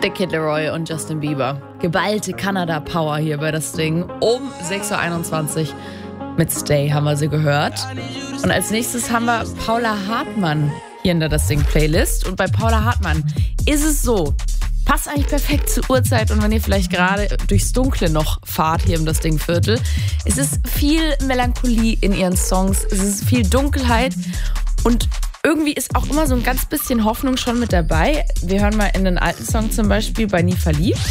The Kid Laroi und Justin Bieber. Geballte Kanada-Power hier bei das Ding. Um 6.21 Uhr mit Stay haben wir sie gehört. Und als nächstes haben wir Paula Hartmann hier in der Das Ding-Playlist. Und bei Paula Hartmann ist es so, passt eigentlich perfekt zur Uhrzeit und wenn ihr vielleicht gerade durchs Dunkle noch fahrt hier im Das Ding-Viertel. Es ist viel Melancholie in ihren Songs, es ist viel Dunkelheit und irgendwie ist auch immer so ein ganz bisschen Hoffnung schon mit dabei. Wir hören mal in den alten Song zum Beispiel bei Nie verliebt.